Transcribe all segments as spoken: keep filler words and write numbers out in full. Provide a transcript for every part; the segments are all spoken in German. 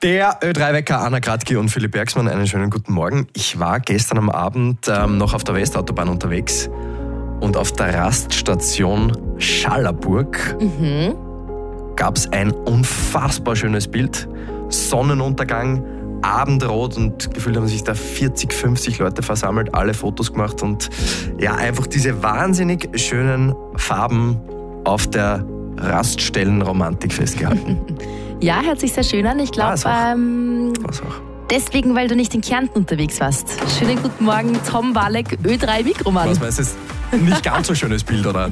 Der Ö drei Wecker, Anna Kratky und Philipp Bergsmann, einen schönen guten Morgen. Ich war gestern am Abend ähm, noch auf der Westautobahn unterwegs und auf der Raststation Schallerburg mhm. gab es ein unfassbar schönes Bild. Sonnenuntergang, Abendrot und gefühlt haben sich da vierzig, fünfzig Leute versammelt, alle Fotos gemacht und ja, einfach diese wahnsinnig schönen Farben auf der Raststellenromantik festgehalten. Ja, hört sich sehr schön an. Ich glaube, ähm, deswegen, weil du nicht in Kärnten unterwegs warst. Schönen guten Morgen, Tom Walek, Ö drei Mikroman. Was meinst du, ist nicht ganz so schönes Bild, oder?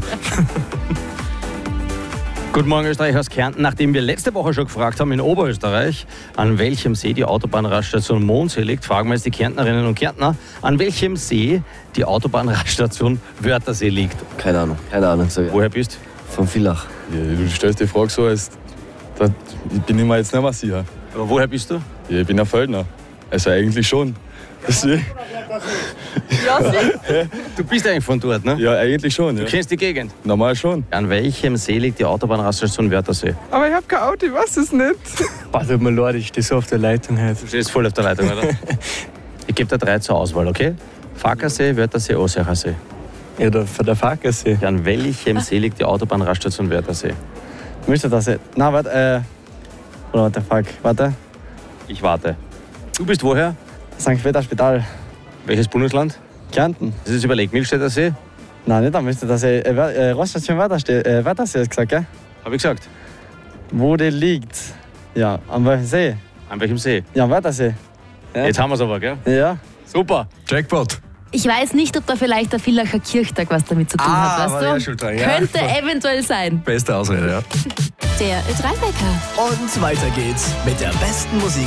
Guten Morgen, Österreich aus Kärnten. Nachdem wir letzte Woche schon gefragt haben in Oberösterreich, an welchem See die Autobahnraststation Mondsee liegt, fragen wir jetzt die Kärntnerinnen und Kärntner, an welchem See die Autobahnraststation Wörthersee liegt. Keine Ahnung, keine Ahnung. So, ja. Woher bist du? Von Villach. Ja, du stellst die Frage so, als da, ich bin ich mir jetzt nicht mehr sicher. Aber woher bist du? Ja, ich bin ein Feldner. Also eigentlich schon. Deswegen. Ja, sicher. Du bist eigentlich von dort, ne? Ja, eigentlich schon. Du Ja. kennst die Gegend? Normal schon. An welchem See liegt die Autobahnraststation Wörthersee? Aber ich hab kein Auto, ich weiß es nicht. Boah, tut mir leid, ich stehe so auf der Leitung heute. Du stehst voll auf der Leitung, oder? Ich gebe dir drei zur Auswahl, okay? Fackersee, Wörthersee, Ossecher See. Ja, der, von der Fackersee. Ja, an welchem See liegt die Autobahnraststation Wörthersee? Müsste das sein? Na, warte, äh. Oder warte, fuck, warte. Ich warte. Du bist woher? Sankt Peter Spital. Welches Bundesland? Kärnten. Das ist überlegt, Milstädter See? Nein, nicht, da müsste das sein. Äh, äh, Raststation Wörthersee, äh, Wörthersee hast du gesagt, gell? Hab ich gesagt. Wo die liegt? Ja, an welchem See? An welchem See? Ja, am Wörthersee. Ja. Jetzt haben wir es aber, gell? Ja. Super. Jackpot. Ich weiß nicht, ob da vielleicht der Villacher Kirchtag was damit zu tun Ah, hat, war weißt der du? schuld dran, ja. Könnte eventuell sein. Beste Ausrede, ja. Der Ö drei Wecker. Und weiter geht's mit der besten Musik